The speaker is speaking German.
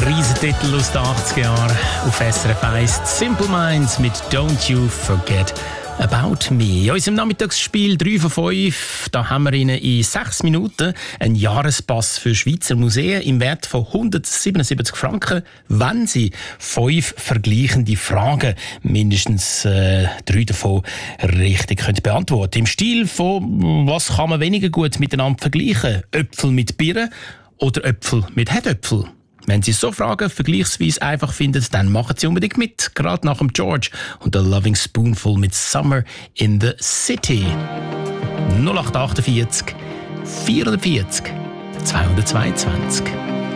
Riesentitel aus den 80er Jahren auf SRF 1. Simple Minds mit Don't You Forget About Me. In unserem Nachmittagsspiel 3 von 5, da haben wir Ihnen in 6 Minuten einen Jahrespass für Schweizer Museen im Wert von 177 Franken, wenn Sie 5 vergleichende Fragen, mindestens 3 davon, richtig können beantworten. Im Stil von, was kann man weniger gut miteinander vergleichen? Äpfel mit Birnen oder Äpfel mit Herdöpfel? Wenn Sie so Fragen vergleichsweise einfach finden, dann machen Sie unbedingt mit. Gerade nach dem George und der Loving Spoonful mit Summer in the City. 0848 440 222.